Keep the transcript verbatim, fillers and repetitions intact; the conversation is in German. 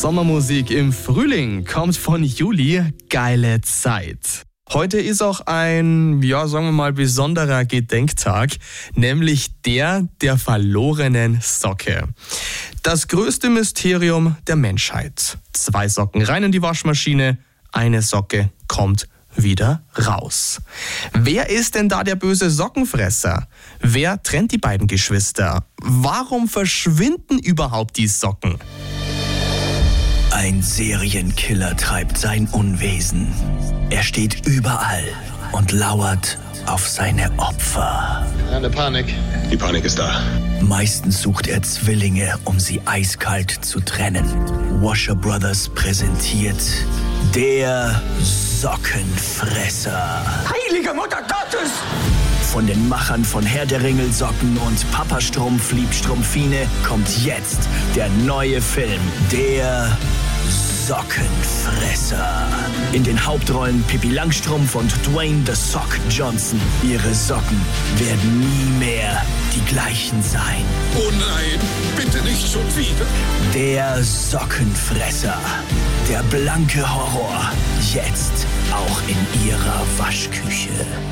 Sommermusik im Frühling kommt von Juli, geile Zeit. Heute ist auch ein, ja, sagen wir mal, besonderer Gedenktag, nämlich der der verlorenen Socke. Das größte Mysterium der Menschheit. Zwei Socken rein in die Waschmaschine, eine Socke kommt wieder raus. Wer ist denn da der böse Sockenfresser? Wer trennt die beiden Geschwister? Warum verschwinden überhaupt die Socken? Ein Serienkiller treibt sein Unwesen. Er steht überall und lauert auf seine Opfer. Eine Panik. Die Panik ist da. Meistens sucht er Zwillinge, um sie eiskalt zu trennen. Washer Brothers präsentiert der Sockenfresser. Heilige Mutter Gottes! Von den Machern von Herr der Ringelsocken und Papa Strumpf liebt Strumpfine kommt jetzt der neue Film, der Sockenfresser. In den Hauptrollen Pippi Langstrumpf und Dwayne The Sock Johnson. Ihre Socken werden nie mehr die gleichen sein. Oh nein, bitte nicht schon wieder. Der Sockenfresser. Der blanke Horror. Jetzt auch in Ihrer Waschküche.